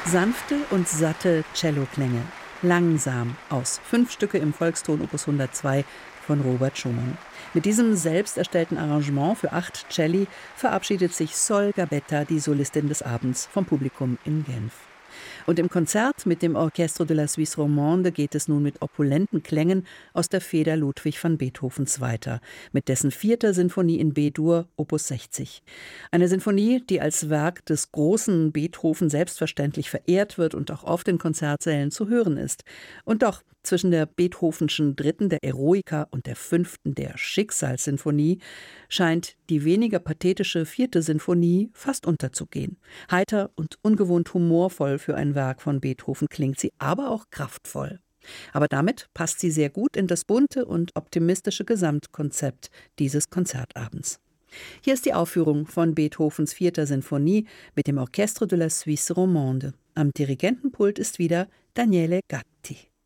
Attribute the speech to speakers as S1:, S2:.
S1: Sanfte und satte Celloklänge, langsam aus 5 Stücke im Volkston Opus 102 von Robert Schumann. Mit diesem selbst erstellten Arrangement für 8 Celli verabschiedet sich Sol Gabetta, die Solistin des Abends, vom Publikum in Genf. Und im Konzert mit dem Orchestre de la Suisse Romande geht es nun mit opulenten Klängen aus der Feder Ludwig van Beethovens weiter, mit dessen 4. Sinfonie in B-Dur, Opus 60. Eine Sinfonie, die als Werk des großen Beethoven selbstverständlich verehrt wird und auch oft in Konzertsälen zu hören ist. Und doch, zwischen der Beethovenschen 3., der Eroica, und der 5., der Schicksalssinfonie, scheint die weniger pathetische 4. Sinfonie fast unterzugehen. Heiter und ungewohnt humorvoll für ein Werk von Beethoven klingt sie, aber auch kraftvoll. Aber damit passt sie sehr gut in das bunte und optimistische Gesamtkonzept dieses Konzertabends. Hier ist die Aufführung von Beethovens 4. Sinfonie mit dem Orchestre de la Suisse Romande. Am Dirigentenpult ist wieder Daniele Gatti.